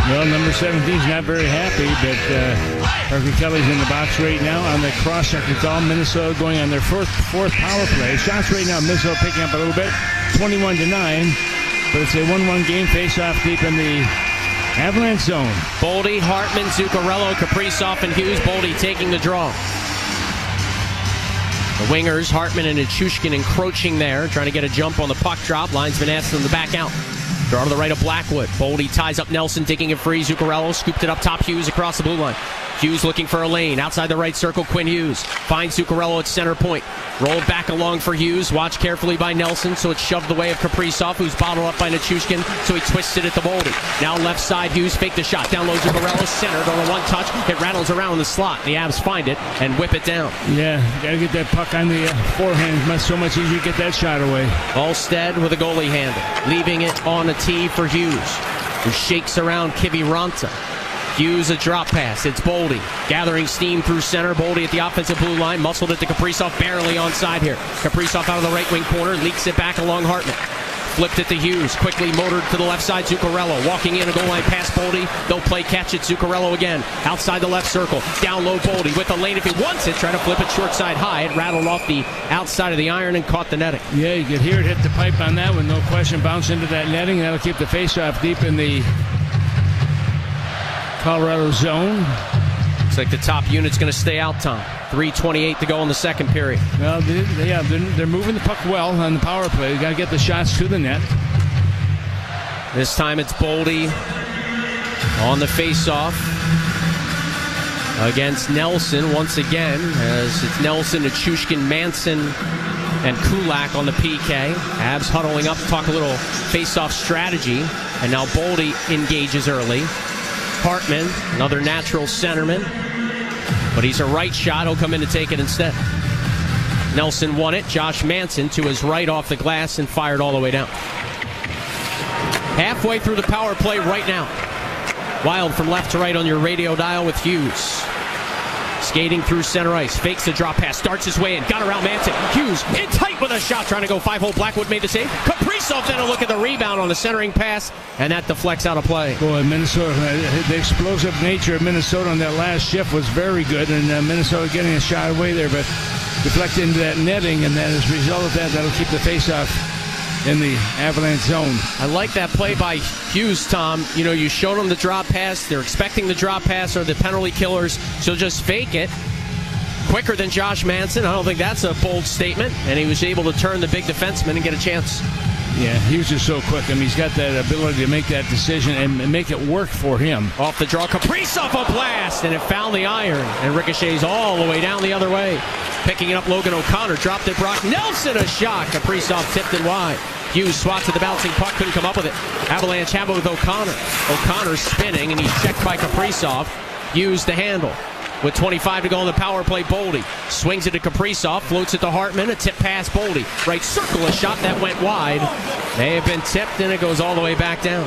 Well, number 17 is not very happy, but Parker Kelly's in the box right now on the cross-sector call. Minnesota going on their fourth power play. Shots right now, Minnesota picking up a little bit, 21-9, but it's a 1-1 game, face-off deep in the Avalanche zone. Boldy, Hartman, Zuccarello, Kaprizov, and Hughes. Boldy taking the draw. The wingers, Hartman and Nichushkin, encroaching there, trying to get a jump on the puck drop. Linesman asks them to back out. Draw to the right of Blackwood. Boldy ties up Nelson, digging it free. Zuccarello scooped it up top. Hughes across the blue line. Hughes looking for a lane. Outside the right circle, Quinn Hughes finds Zuccarello at center point. Rolled back along for Hughes. Watched carefully by Nelson, so it's shoved the way of Kaprizov, who's bottled up by Nichushkin, so he twists it at the Boldy. Now left side, Hughes faked the shot. Down low, Zuccarello centered on a one-touch. It rattles around the slot. The Avs find it and whip it down. Yeah, got to get that puck on the forehand. It's so much easier to get that shot away. Alstead with a goalie handle, leaving it on a tee for Hughes, who shakes around Kiviranta. Hughes a drop pass. It's Boldy gathering steam through center. Boldy at the offensive blue line, muscled it to Kaprizov, barely onside here. Kaprizov out of the right wing corner, leaks it back along Hartman. Flipped it to Hughes, quickly motored to the left side. Zuccarello walking in a goal line past Boldy. They'll play catch it. Zuccarello again outside the left circle. Down low, Boldy with the lane if he wants it. Try to flip it short side high. It rattled off the outside of the iron and caught the netting. Yeah, you could hear it hit the pipe on that one. No question. Bounce into that netting. That'll keep the faceoff deep in the Colorado zone. Looks like the top unit's going to stay out, Tom. 3:28 to go in the second period. Well, they're moving the puck well on the power play. They got to get the shots to the net. This time it's Boldy on the faceoff against Nelson once again, as it's Nelson, Nichushkin, Manson, and Kulak on the PK. Avs huddling up to talk a little faceoff strategy, and now Boldy engages early. Hartman, another natural centerman, but he's a right shot. He'll come in to take it instead. Nelson won it. Josh Manson to his right off the glass and fired all the way down. Halfway through the power play right now. Wild from left to right on your radio dial with Hughes. Skating through center ice, fakes the drop pass, starts his way in, got around Manson. Hughes in tight with a shot, trying to go 5-hole. Blackwood made the save. Kaprizov then a look at the rebound on the centering pass, and that deflects out of play. Boy, Minnesota, the explosive nature of Minnesota on that last shift was very good, and Minnesota getting a shot away there, but deflected into that netting, and then as a result of that, that'll keep the faceoff in the Avalanche zone. I like that play by Hughes, Tom. You know, you showed them the drop pass. They're expecting the drop pass or the penalty killers. So just fake it. Quicker than Josh Manson. I don't think that's a bold statement. And he was able to turn the big defenseman and get a chance. Yeah, Hughes is so quick. I mean, he's got that ability to make that decision and make it work for him. Off the draw, Kaprizov a blast, and it found the iron. And ricochets all the way down the other way. Picking it up, Logan O'Connor dropped it. Brock Nelson a shot. Kaprizov tipped it wide. Hughes swats at the bouncing puck, couldn't come up with it. Avalanche have it with O'Connor. O'Connor spinning, and he's checked by Kaprizov. Hughes the handle. With 25 to go on the power play, Boldy swings it to Kaprizov, floats it to Hartman, a tip pass, Boldy. Right circle, a shot that went wide. They have been tipped, and it goes all the way back down.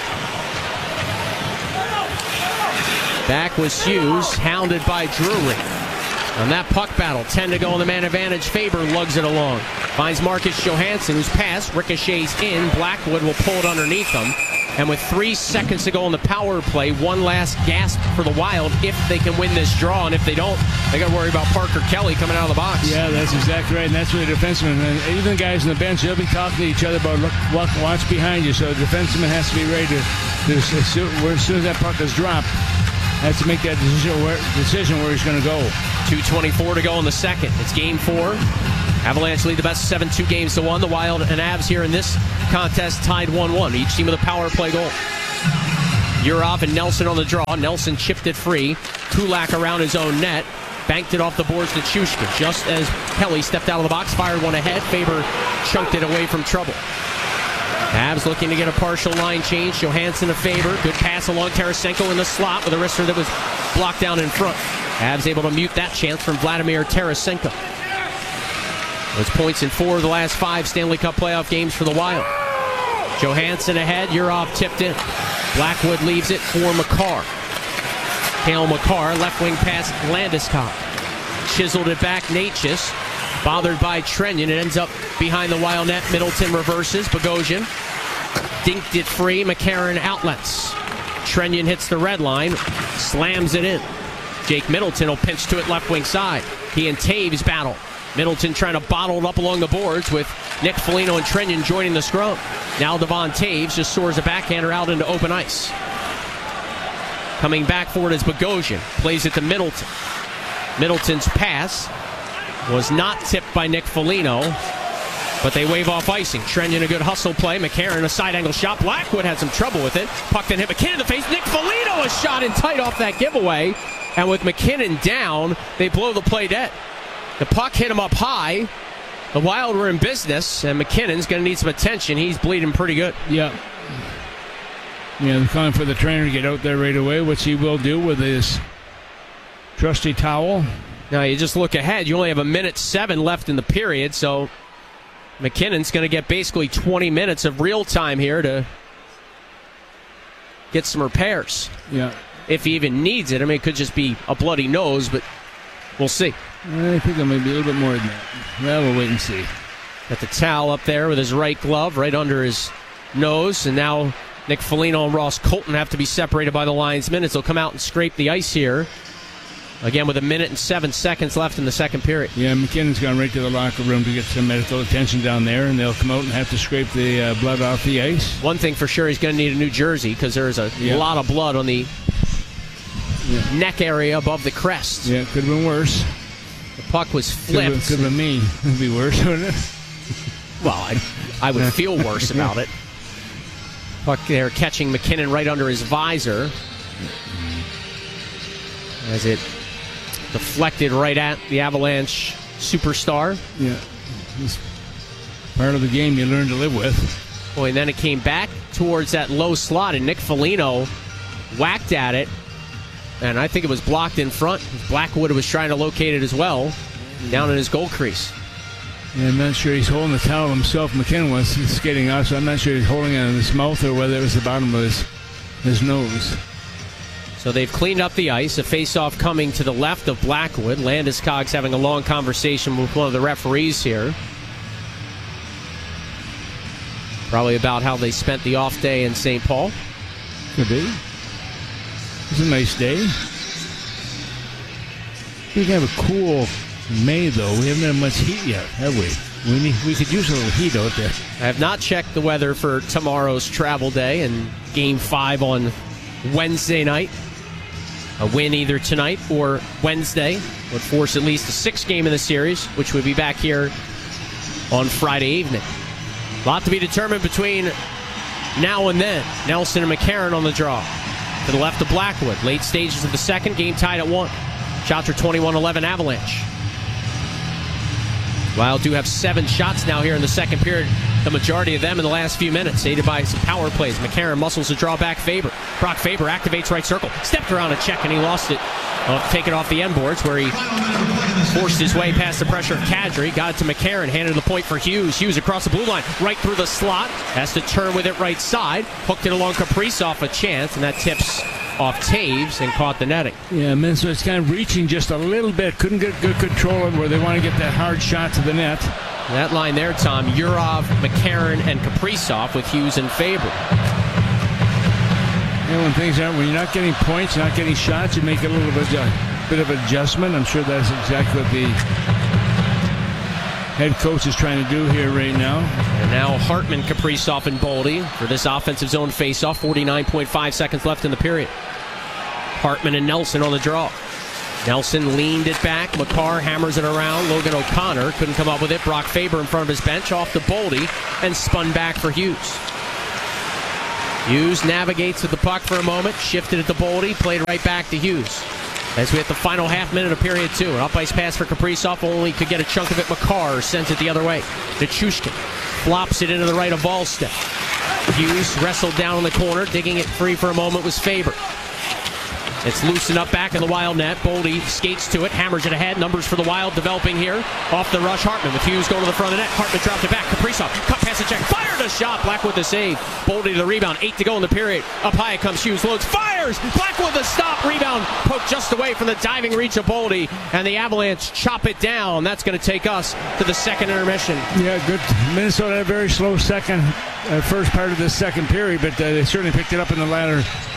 Back was Hughes, hounded by Drury. On that puck battle, 10 to go on the man advantage. Faber lugs it along. Finds Marcus Johansson, whose pass ricochets in. Blackwood will pull it underneath him. And with 3 seconds to go on the power play, one last gasp for the Wild if they can win this draw. And if they don't, they got to worry about Parker Kelly coming out of the box. Yeah, that's exactly right. And that's where the defenseman, and even the guys on the bench, they'll be talking to each other about watch behind you. So the defenseman has to be ready to as soon as that puck is dropped, has to make that decision where he's going to go. 2:24 to go in the second. It's game 4. Avalanche lead the best 7-2 games to 1. The Wild and Avs here in this contest tied 1-1. Each team with a power play goal. Urov and Nelson on the draw. Nelson chipped it free. Kulak around his own net. Banked it off the boards to Chushkin. Just as Kelly stepped out of the box, fired one ahead. Faber chunked it away from trouble. Avs looking to get a partial line change. Johansson to Faber. Good pass along Tarasenko in the slot with a wrister that was blocked down in front. Avs able to mute that chance from Vladimir Tarasenko. Those points in 4 of the last 5 Stanley Cup playoff games for the Wild. Johansson ahead. Urov tipped in. Blackwood leaves it for Makar. Cale Makar, left wing pass, Landeskog. Chiseled it back, Natchez. Bothered by Trenyon. It ends up behind the Wild net. Middleton reverses. Bogosian dinked it free. McCarron outlets. Trenyon hits the red line, slams it in. Jake Middleton will pinch to it left wing side. He and Taves battle. Middleton trying to bottle it up along the boards with Nick Foligno and Trenyon joining the scrum. Now Devon Taves just soars a backhander out into open ice. Coming back forward is Bogosian. Plays it to Middleton. Middleton's pass was not tipped by Nick Foligno, but they wave off icing. Trenyon a good hustle play. McCarron a side angle shot. Blackwood had some trouble with it. Puck then hit McKinnon in the face. Nick Foligno a shot in tight off that giveaway. And with McKinnon down, they blow the play dead. The puck hit him up high. The Wild were in business, and McKinnon's going to need some attention. He's bleeding pretty good. Yeah. Yeah, they're calling for the trainer to get out there right away, which he will do with his trusty towel. Now, you just look ahead. You only have 1:07 left in the period, so McKinnon's going to get basically 20 minutes of real time here to get some repairs. Yeah. If he even needs it. I mean, it could just be a bloody nose, but we'll see. I think it might be a little bit more than that. Well, we'll wait and see. Got the towel up there with his right glove right under his nose, and now Nick Foligno and Ross Colton have to be separated by the linesmen as they'll come out and scrape the ice here. Again, with 1:07 left in the second period. Yeah, McKinnon's gone right to the locker room to get some medical attention down there, and they'll come out and have to scrape the blood off the ice. One thing for sure, he's going to need a new jersey because there's a lot of blood on the neck area above the crest. Yeah, could have been worse. The puck was flipped. Could have been me. It would be worse, wouldn't it? Well, I would feel worse about it. Puck there catching McKinnon right under his visor as it deflected right at the Avalanche superstar. Yeah. It's part of the game you learn to live with. Boy, and then it came back towards that low slot, and Nick Foligno whacked at it, and I think it was blocked in front. Blackwood was trying to locate it as well, down in his goal crease. Yeah, I'm not sure he's holding the towel himself. McKinnon was skating off, so I'm not sure he's holding it in his mouth or whether it was the bottom of his nose. So they've cleaned up the ice. A face-off coming to the left of Blackwood. Landeskog's having a long conversation with one of the referees here. Probably about how they spent the off day in St. Paul. Could be. It's a nice day. We can have a cool May, though. We haven't had much heat yet, have we? We could use a little heat out there. I have not checked the weather for tomorrow's travel day and Game 5 on Wednesday night. A win either tonight or Wednesday would force at least a 6th game in the series, which would be back here on Friday evening. A lot to be determined between now and then. Nelson and McCarron on the draw. To the left of Blackwood. Late stages of the second, game tied at 1. Shots are 21-11 Avalanche. Wild do have 7 shots now here in the second period. The majority of them in the last few minutes, aided by some power plays. McCarron muscles to draw back Faber. Brock Faber activates right circle. Stepped around a check and he lost it. Take it off the end boards where he forced his way past the pressure of Kadri. Got it to McCarron. Handed the point for Hughes. Hughes across the blue line. Right through the slot. Has to turn with it right side. Hooked it along Kaprizov a chance. And that tips off Taves and caught the netting. Yeah, Minnesota's kind of reaching just a little bit. Couldn't get good control of where they want to get that hard shot to the net. That line there, Tom, Yurov, McCarron, and Kaprizov with Hughes and Faber. You know, when you're not getting points, not getting shots, you make a little bit of adjustment. I'm sure that's exactly what the head coach is trying to do here right now. And now Hartman, Kaprizov, and Boldy for this offensive zone faceoff. 49.5 seconds left in the period. Hartman and Nelson on the draw. Nelson leaned it back. Makar hammers it around. Logan O'Connor couldn't come up with it. Brock Faber in front of his bench off to Boldy and spun back for Hughes. Hughes navigates with the puck for a moment. Shifted it to Boldy. Played right back to Hughes. As we hit the final half minute of period 2. An up-ice pass for Kaprizov. Only could get a chunk of it. Makar sends it the other way. Nichushkin flops it into the right of Wallstedt. Hughes wrestled down in the corner. Digging it free for a moment was Faber. It's loosened up back in the Wild net. Boldy skates to it, hammers it ahead. Numbers for the Wild developing here. Off the rush, Hartman with Hughes going to the front of the net. Hartman dropped it back. Kaprizov, cut past the check, fired a shot. Blackwood the save. Boldy to the rebound. 8 to go in the period. Up high comes Hughes, loads, fires. Blackwood the stop. Rebound poked just away from the diving reach of Boldy. And the Avalanche chop it down. That's going to take us to the second intermission. Yeah, good. Minnesota had a very slow first part of the second period, but they certainly picked it up in the latter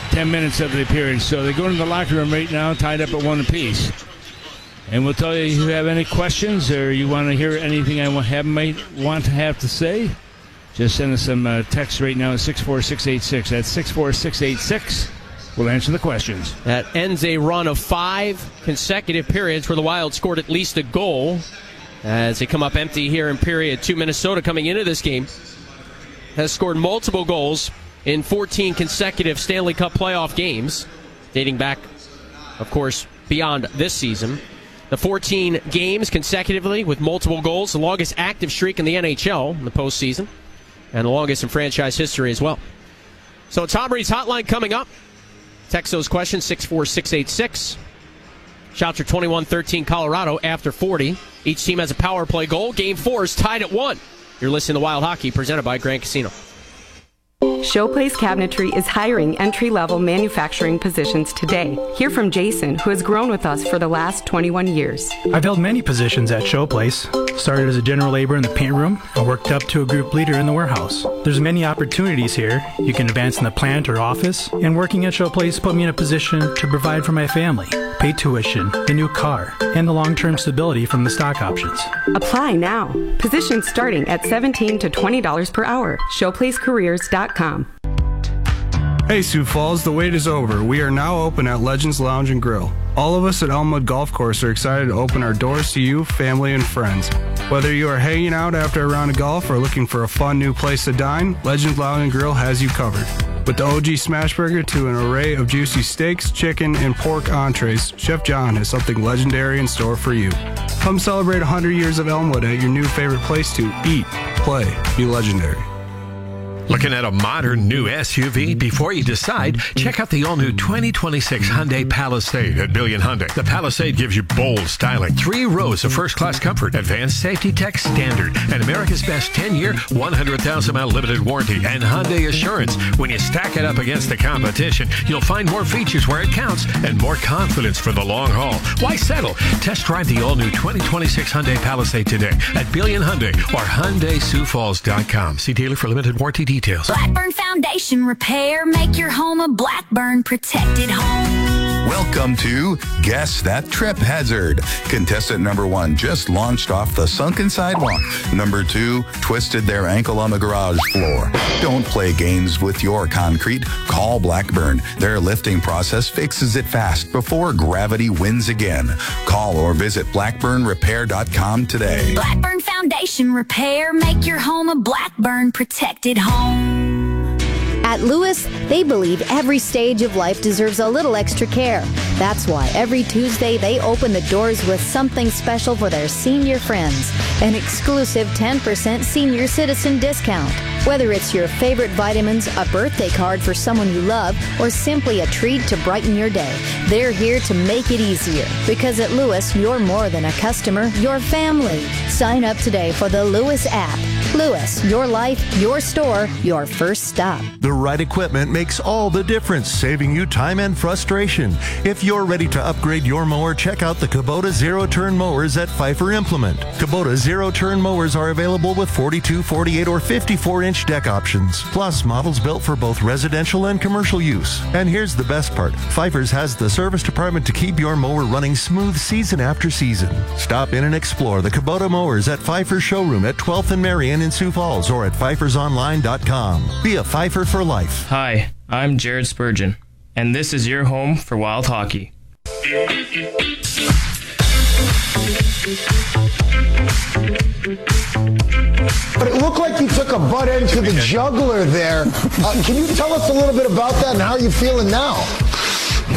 10 minutes of the period. So they go into the locker room right now, tied up at 1 apiece. And we'll tell you if you have any questions or you want to hear anything I might want to have to say. Just send us some text right now at 64686. That's 64686. We'll answer the questions. That ends a run of 5 consecutive periods where the Wild scored at least a goal. As they come up empty here in period 2, Minnesota coming into this game has scored multiple goals in 14 consecutive Stanley Cup playoff games, dating back, of course, beyond this season. The 14 games consecutively with multiple goals, the longest active streak in the NHL in the postseason, and the longest in franchise history as well. So Tom Reed's hotline coming up. Text those questions, 64686. Shots are 21-13 Colorado after 40. Each team has a power play goal. Game 4 is tied at 1. You're listening to Wild Hockey, presented by Grand Casino. Showplace Cabinetry is hiring entry-level manufacturing positions today. Hear from Jason, who has grown with us for the last 21 years. I've held many positions at Showplace. Started as a general laborer in the paint room and worked up to a group leader in the warehouse. There's many opportunities here. You can advance in the plant or office, and working at Showplace put me in a position to provide for my family, pay tuition, the new car, and the long-term stability from the stock options. Apply now. Positions starting at $17 to $20 per hour. Showplacecareers.com. Hey Sioux Falls, the wait is over. We are now open at Legends Lounge and Grill. All of us at Elmwood Golf Course are excited to open our doors to you, family, and friends. Whether you are hanging out after a round of golf or looking for a fun new place to dine, Legends Lounge and Grill has you covered. With the OG Smash Burger to an array of juicy steaks, chicken, and pork entrees, Chef John has something legendary in store for you. Come celebrate 100 years of Elmwood at your new favorite place to eat, play, be legendary. Looking at a modern new SUV? Before you decide, check out the all-new 2026 Hyundai Palisade at Billion Hyundai. The Palisade gives you bold styling, 3 rows of first-class comfort, advanced safety tech standard, and America's best 10-year, 100,000-mile limited warranty, and Hyundai Assurance. When you stack it up against the competition, you'll find more features where it counts and more confidence for the long haul. Why settle? Test drive the all-new 2026 Hyundai Palisade today at Billion Hyundai or HyundaiSiouxFalls.com. See dealer for limited warranty details. Blackburn Foundation Repair. Make your home a Blackburn protected home. Welcome to Guess That Trip Hazard. Contestant number 1 just launched off the sunken sidewalk. Number 2 twisted their ankle on the garage floor. Don't play games with your concrete. Call Blackburn. Their lifting process fixes it fast before gravity wins again. Call or visit blackburnrepair.com today. Blackburn Foundation Repair. Make your home a Blackburn protected home. At Lewis, they believe every stage of life deserves a little extra care. That's why every Tuesday they open the doors with something special for their senior friends. An exclusive 10% senior citizen discount. Whether it's your favorite vitamins, a birthday card for someone you love, or simply a treat to brighten your day, they're here to make it easier. Because at Lewis, you're more than a customer, you're family. Sign up today for the Lewis app. Lewis, your life, your store, your first stop. The right equipment makes all the difference, saving you time and frustration. If you're ready to upgrade your mower, check out the Kubota zero-turn mowers at Pfeiffer Implement. Kubota zero-turn mowers are available with 42, 48, or 54-inch deck options, plus models built for both residential and commercial use. And here's the best part. Pfeiffer's has the service department to keep your mower running smooth season after season. Stop in and explore the Kubota mowers at Pfeiffer's showroom at 12th and Marion in Sioux Falls or at pfeiffersonline.com. Be a Pfeiffer for life. Hi, I'm Jared Spurgeon, and this is your home for Wild Hockey. But it looked like you took a butt end to the jugular there. Can you tell us a little bit about that and how are you feeling now?